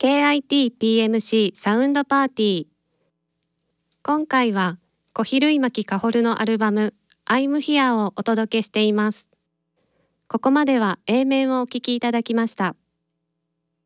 KIT-PMC サウンドパーティー。今回は小比類巻かほるのアルバム I'm Here をお届けしています。ここまでは A 面をお聴きいただきました。